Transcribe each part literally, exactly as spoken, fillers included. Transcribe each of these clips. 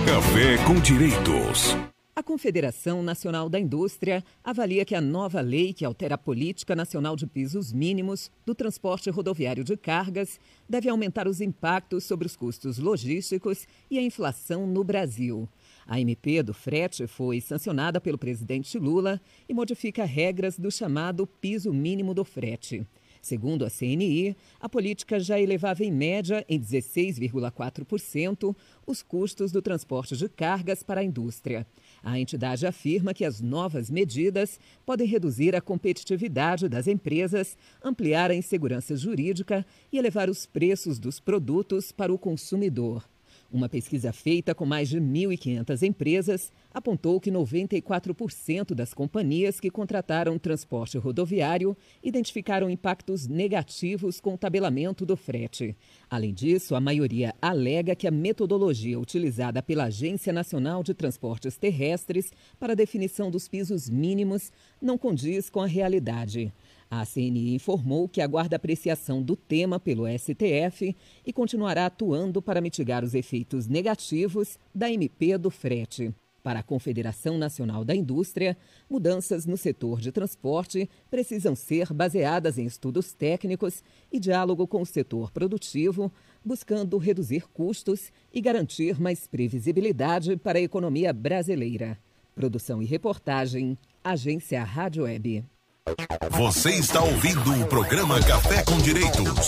Café com Direitos. A Confederação Nacional da Indústria avalia que a nova lei que altera a Política Nacional de Pisos Mínimos do transporte rodoviário de cargas deve aumentar os impactos sobre os custos logísticos e a inflação no Brasil. A M P do frete foi sancionada pelo presidente Lula e modifica regras do chamado piso mínimo do frete. Segundo a C N I, a política já elevava em média em dezesseis vírgula quatro por cento os custos do transporte de cargas para a indústria. A entidade afirma que as novas medidas podem reduzir a competitividade das empresas, ampliar a insegurança jurídica e elevar os preços dos produtos para o consumidor. Uma pesquisa feita com mais de mil e quinhentas empresas apontou que noventa e quatro por cento das companhias que contrataram transporte rodoviário identificaram impactos negativos com o tabelamento do frete. Além disso, a maioria alega que a metodologia utilizada pela Agência Nacional de Transportes Terrestres para a definição dos pisos mínimos não condiz com a realidade. A C N I informou que aguarda apreciação do tema pelo S T F e continuará atuando para mitigar os efeitos negativos da M P do frete. Para a Confederação Nacional da Indústria, mudanças no setor de transporte precisam ser baseadas em estudos técnicos e diálogo com o setor produtivo, buscando reduzir custos e garantir mais previsibilidade para a economia brasileira. Produção e reportagem, Agência Rádio Web. Você está ouvindo o programa Café com Direitos.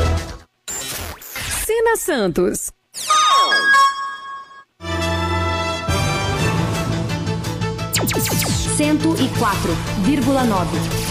Sina Santos. cento e quatro vírgula nove.